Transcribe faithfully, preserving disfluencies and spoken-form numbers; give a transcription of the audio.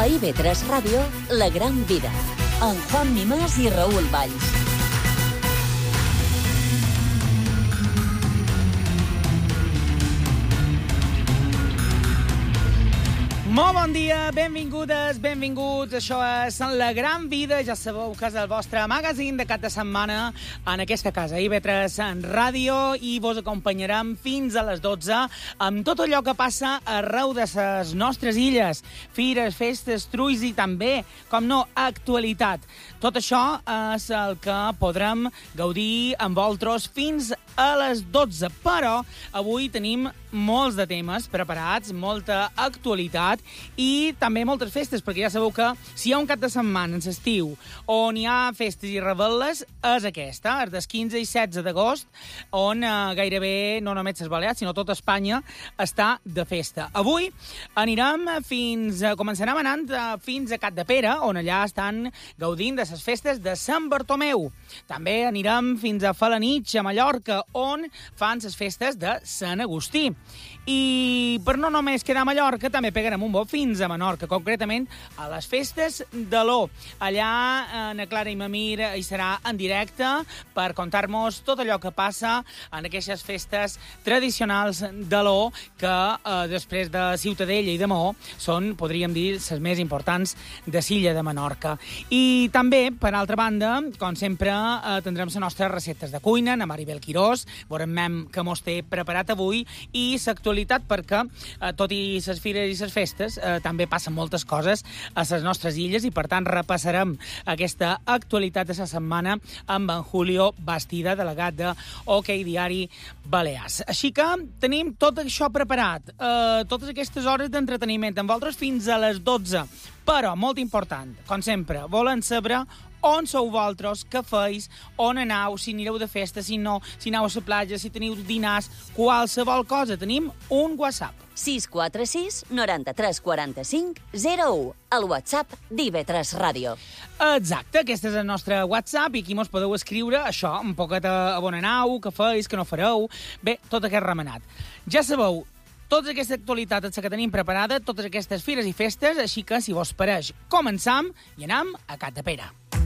A I V tres Ràdio, La Gran Vida, amb Juan Mimàs i Raül Valls. Molt bon dia, benvingudes, benvinguts. Això és La Gran Vida. Ja sabeu que és el vostre magazín de cap de setmana en aquesta casa, I V tres en ràdio, i vos acompanyarem fins a les dotze amb tot allò que passa arreu de les nostres illes. Fires, festes, trulls i també, com no, actualitat. Tot això és el que podrem gaudir amb vosaltres fins a les dotze. Però avui tenim molts de temes preparats, molta actualitat i també moltes festes, perquè ja sabeu que si hi ha un cap de setmana en l'estiu on hi ha festes i revetles, és aquesta, és del quinze i setze d'agost, on eh, gairebé no només les Balears, sinó tota Espanya està de festa. Avui anirem fins, a, començarem anant a, fins a Capdepera, on allà estan gaudint de les festes de Sant Bartomeu. També anirem fins a Felanitx, a Mallorca, on fan les festes de Sant Agustí. I per no només quedar a Mallorca, també pegarem un bot fins a Menorca, concretament a les festes de l'O. Allà, na Clara i Mamir hi serà en directe per contar-nos tot allò que passa en aquestes festes tradicionals de l'O, que eh, després de Ciutadella i de Maó són, podríem dir, les més importants de l'illa de Menorca. I també, per altra banda, com sempre, eh, tindrem les nostres receptes de cuina, na Maribel Quirós, veurem que mos té preparat avui, i l'actualitat, perquè, eh, tot i les fires i les festes, eh, també passen moltes coses a les nostres illes, i per tant repassarem aquesta actualitat de la setmana amb en Julio Bastida, delegat de OK Diari Balears. Així que tenim tot això preparat, eh, totes aquestes hores d'entreteniment amb vosaltres fins a les dotze. Però, molt important, com sempre, volen saber on sou vosaltres, què feis, on aneu, si anireu de festa, si no, si aneu a la platja, si teniu dinars, qualsevol cosa. Tenim un WhatsApp. sis quatre sis, noranta-tres quaranta-cinc, zero u, el WhatsApp d'I V tres Ràdio. Exacte, aquest és el nostre WhatsApp, i aquí mos podeu escriure això, un poquet a on aneu, què feis, què no fareu, bé, tot aquest remenat. Ja sabeu, tota aquesta actualitat és la que tenim preparada, totes aquestes fires i festes, així que, si vos pareix, començam i anem a Capdepera.